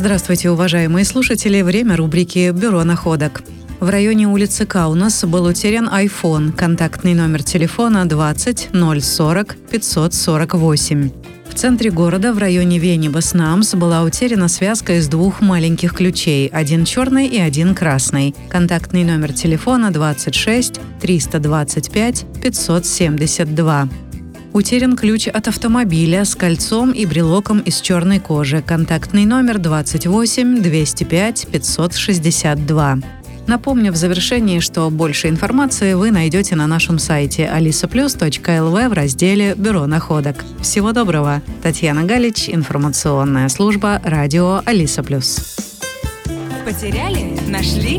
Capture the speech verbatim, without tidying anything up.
Здравствуйте, уважаемые слушатели. Время рубрики «Бюро находок». В районе улицы Каунас был утерян iPhone, контактный номер телефона двадцать ноль сорок пятьсот сорок восемь. В центре города, в районе Венибас-Намс, была утеряна связка из двух маленьких ключей, один черный и один красный. Контактный номер телефона двадцать шесть триста двадцать пять пятьсот семьдесят два. Утерян ключ от автомобиля с кольцом и брелоком из черной кожи. Контактный номер двадцать восемь двести пять пятьсот шестьдесят два. Напомню в завершении, что больше информации вы найдете на нашем сайте алиса плюс точка эл ви в разделе «Бюро находок». Всего доброго! Татьяна Галич, информационная служба радио Алиса Плюс. Потеряли? Нашли?